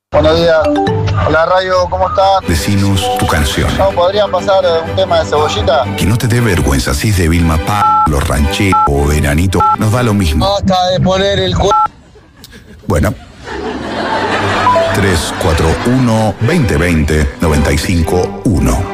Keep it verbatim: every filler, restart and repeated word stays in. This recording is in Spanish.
Buenos días. Hola, Radio, ¿cómo estás? Decinos tu canción. ¿No podrían pasar un tema de Cebollita? Que no te dé vergüenza si es de Vilma P, Los Rancheros o Veranito. Nos da lo mismo. Basta de poner el cu... Bueno. tres cuatro uno, veinte veinte, noventa y cinco uno.